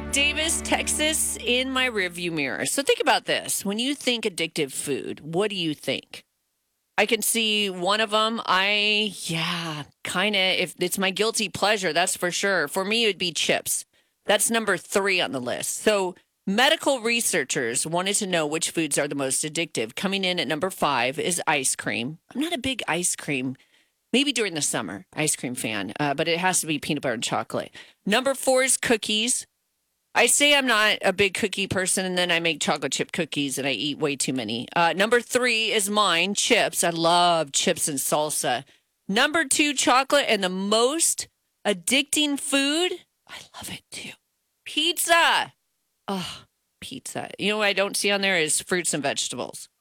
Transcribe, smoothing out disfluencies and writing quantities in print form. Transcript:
Davis, Texas, in my rearview mirror. So think about this. When you think addictive food, what do you think? I can see one of them. Kind of, if it's my guilty pleasure, that's for sure. For me, it would be chips. That's number 3 on the list. So medical researchers wanted to know which foods are the most addictive. Coming in at number 5 is ice cream. I'm not a big ice cream, maybe during the summer, ice cream fan, but it has to be peanut butter and chocolate. Number 4 is cookies. I say I'm not a big cookie person, and then I make chocolate chip cookies, and I eat way too many. Number 3 is mine, chips. I love chips and salsa. Number 2, chocolate, and the most addicting food, I love it too, pizza. Oh, pizza. You know what I don't see on there is fruits and vegetables.